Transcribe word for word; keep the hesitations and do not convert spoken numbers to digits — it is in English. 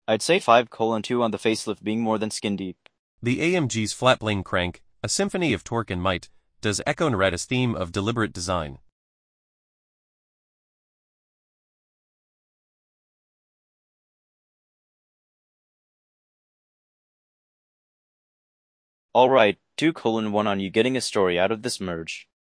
I'd say five colon two on the facelift being more than skin deep. The A M G's flat bling crank, a symphony of torque and might, does echo Naretta's theme of deliberate design. Alright, two colon one on you getting a story out of this merge.